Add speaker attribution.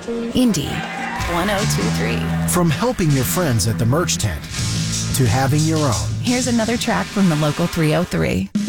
Speaker 1: Indy 1023.
Speaker 2: From helping your friends at the merch tent to having your own.
Speaker 1: Here's another track from the local 303.